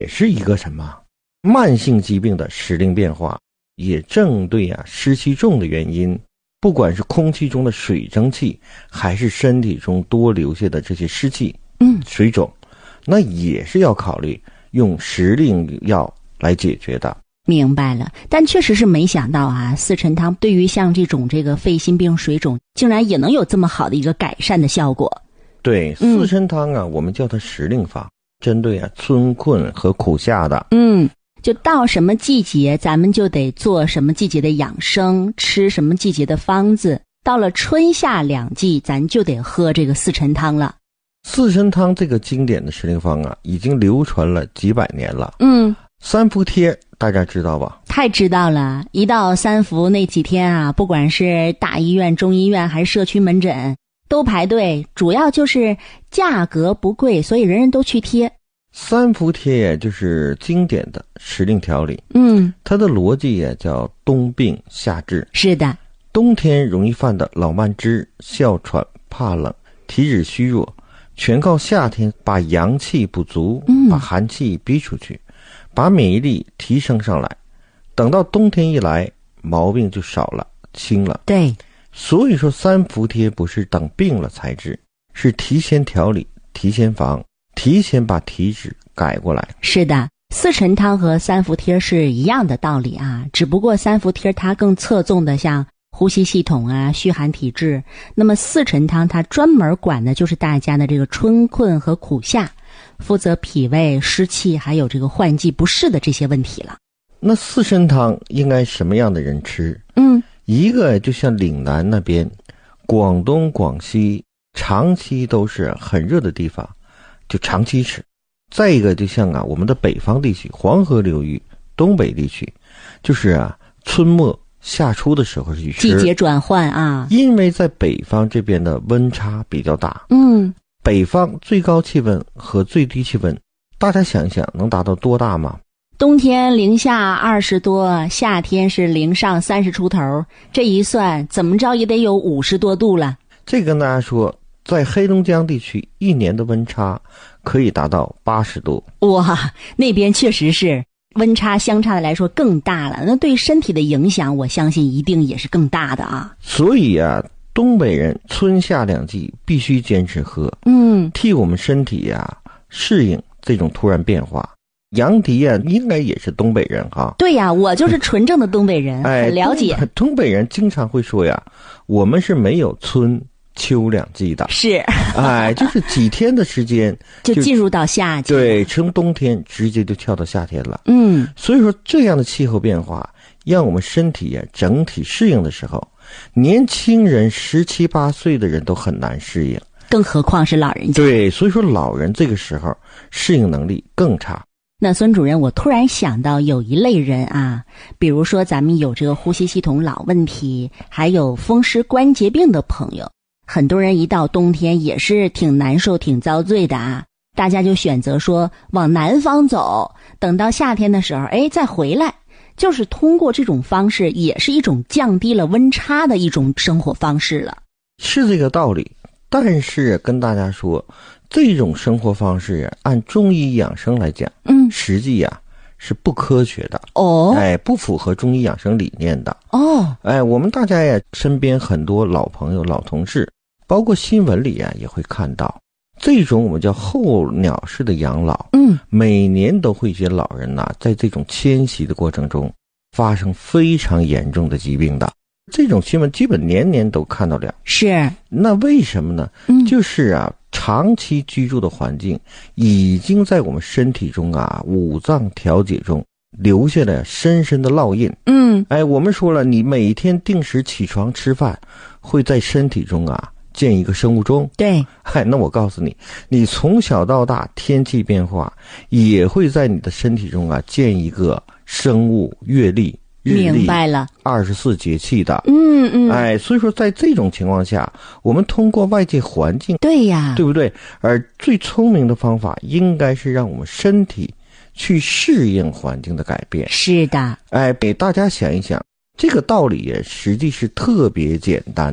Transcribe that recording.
也是一个什么慢性疾病的时令变化，也正对湿气重的原因，不管是空气中的水蒸气，还是身体中多留下的这些湿气，水肿，那也是要考虑用时令药来解决的。 明白了，但确实是没想到四陈汤对于像这种肺心病、水肿，竟然也能有这么好的一个改善的效果。 对，四陈汤我们叫它时令法，针对春困和苦夏的。 就到什么季节，咱们就得做什么季节的养生，吃什么季节的方子。到了春夏两季，咱就得喝这个四陈汤了。 四陈汤这个经典的时令方已经流传了几百年了。三伏贴大家知道吧？ 太知道了，一到三伏那几天不管是大医院、中医院还是社区门诊都排队，主要就是价格不贵，所以人人都去贴。 三伏贴也就是经典的时令调理。它的逻辑也叫冬病夏治。是的，冬天容易犯的老慢支、哮喘、怕冷、体质虚弱，全靠夏天把阳气不足，把寒气逼出去，把免疫力提升上来，等到冬天一来，毛病就少了，轻了。对，所以说三伏贴不是等病了才治，是提前调理，提前防，提前把体质改过来。是的，四陈汤和三伏贴是一样的道理只不过三伏贴它更侧重的像呼吸系统虚寒体质，那么四陈汤它专门管的就是大家的这个春困和苦夏，负责脾胃、湿气还有这个换季不适的这些问题了。那四陈汤应该什么样的人吃？一个就像岭南那边，广东、广西长期都是很热的地方，就长期吃。再一个就像我们的北方地区，黄河流域、东北地区，就是春末夏初的时候去吃，季节转换因为在北方这边的温差比较大。北方最高气温和最低气温，大家想一想能达到多大吗？冬天零下20多，夏天是零上30出头，这一算怎么着也得有50多度了。这跟大家说，在黑龙江地区一年的温差可以达到80度。哇，那边确实是温差相差的来说更大了，那对身体的影响我相信一定也是更大的所以东北人春夏两季必须坚持喝，替我们身体适应这种突然变化。杨迪应该也是东北人对呀，我就是纯正的东北人很了解。东北人经常会说我们是没有春秋两季的。是就是几天的时间就进入到夏季。对，从冬天直接就跳到夏天了。所以说这样的气候变化让我们身体整体适应的时候，年轻人17、18岁的人都很难适应，更何况是老人家。对，所以说老人这个时候适应能力更差。那孙主任，我突然想到有一类人比如说咱们有这个呼吸系统老问题，还有风湿关节病的朋友，很多人一到冬天也是挺难受挺遭罪的大家就选择说往南方走，等到夏天的时候再回来，就是通过这种方式也是一种降低了温差的一种生活方式了。是这个道理，但是跟大家说，这种生活方式按中医养生来讲，实际是不科学的不符合中医养生理念的我们大家身边很多老朋友、老同事，包括新闻里也会看到这种我们叫候鸟式的养老。每年都会有些老人在这种迁徙的过程中发生非常严重的疾病的。这种新闻基本年年都看到了。是，那为什么呢？就是长期居住的环境已经在我们身体中五脏调节中留下了深深的烙印。我们说了，你每天定时起床吃饭，会在身体中建一个生物钟。对，那我告诉你，你从小到大天气变化也会在你的身体中建一个生物月历。明白了，24节气的。所以说在这种情况下，我们通过外界环境，对呀，对不对？而最聪明的方法应该是让我们身体去适应环境的改变。是的，给大家想一想，这个道理实际是特别简单。